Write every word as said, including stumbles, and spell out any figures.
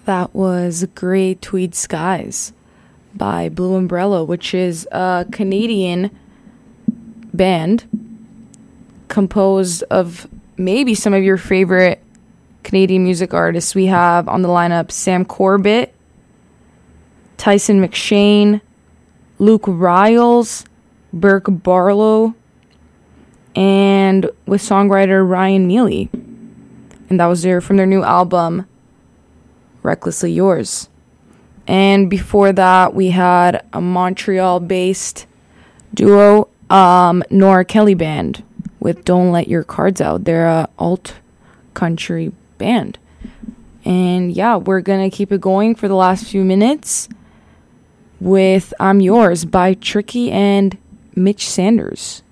That was Grey Tweed Skies by Blue Umbrella, which is a Canadian band composed of maybe some of your favorite Canadian music artists. We have on the lineup Sam Corbett, Tyson McShane, Luke Riles, Burke Barlow, and with songwriter Ryan Mealy. And that was their from their new album Recklessly Yours. And before that, we had a Montreal-based duo, um, Nora Kelly Band, with Don't Let Your Cards Out. They're a alt-country band. And yeah, we're going to keep it going for the last few minutes with I'm Yours by Tricky and Mitch Sanders.